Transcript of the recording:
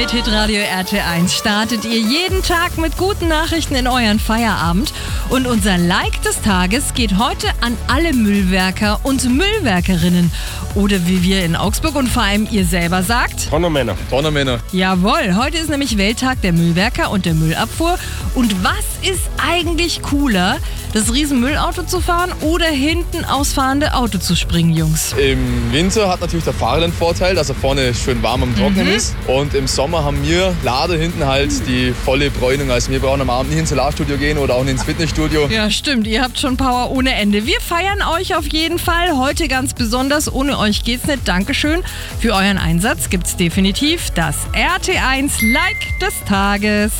Mit Hitradio RT1 startet ihr jeden Tag mit guten Nachrichten in euren Feierabend. Und unser Like des Tages geht heute an alle Müllwerker und Müllwerkerinnen. Oder wie wir in Augsburg und vor allem ihr selber sagt: Tonnermänner. Tonnermänner. Jawohl, heute ist nämlich Welttag der Müllwerker und der Müllabfuhr. Und was ist eigentlich cooler, das Riesenmüllauto zu fahren oder hinten ausfahrende Auto zu springen, Jungs? Im Winter hat natürlich der Fahrer den Vorteil, dass er vorne schön warm am Trocknen ist. Und im Sommer haben wir Lader hinten halt die volle Bräunung. Also wir brauchen am Abend nicht ins Solarstudio gehen oder auch nicht ins Fitnessstudio. Ja, stimmt. Ihr habt schon Power ohne Ende. Wir feiern euch auf jeden Fall. Heute ganz besonders. Ohne euch geht's nicht. Dankeschön. Für euren Einsatz gibt's definitiv das RT1 Like des Tages.